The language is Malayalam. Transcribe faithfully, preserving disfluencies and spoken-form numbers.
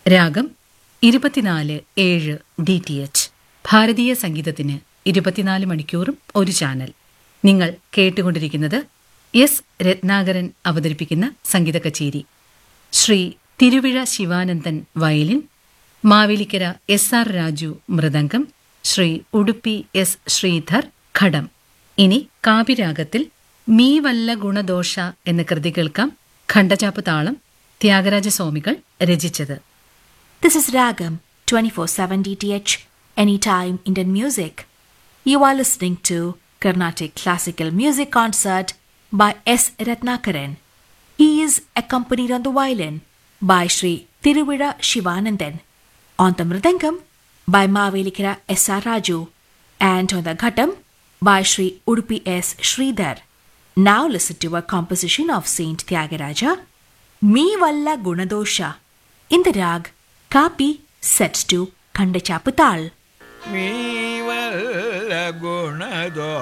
രാഗം ഇരുപത്തിനാല് ഏഴ് ഡി ടി എച്ച്. ഭാരതീയ സംഗീതത്തിന് ഇരുപത്തിനാല് മണിക്കൂറും ഒരു ചാനൽ. നിങ്ങൾ കേട്ടുകൊണ്ടിരിക്കുന്നത് എസ് രത്നാകരൻ അവതരിപ്പിക്കുന്ന സംഗീത കച്ചേരി. Shri Thiruvizha Sivanandan violin, Mavelikkara S R Raju mridangam, Shri Udupi S Sridhar ഘടം. ഇനി കാവ്യരാഗത്തിൽ മീ വല്ല ഗുണദോഷ എന്ന കൃതി കേൾക്കാം. ഖണ്ഡചാപ്പ് താളം ത്യാഗരാജസ്വാമികൾ രചിച്ചത്. This is Ragam twenty-four seven D T H, Anytime Indian Music. You are listening to Carnatic Classical Music Concert by S. Ratnakaran. He is accompanied on the violin by Sri Tiruvira Shivanandan, on the mridangam by Mavelikara S R Raju, and on the ghatam by Sri Udupi S. Sridhar. Now listen to a composition of Saint Tyagaraja, Me Valla Gunadosha, in the rag Kapi, set to Khandachapu Tal. Me valla gunado